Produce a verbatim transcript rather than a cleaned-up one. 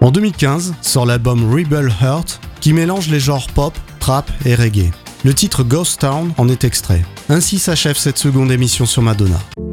En deux mille quinze sort l'album Rebel Heart qui mélange les genres pop, trap et reggae. Le titre Ghost Town en est extrait. Ainsi s'achève cette seconde émission sur Madonna.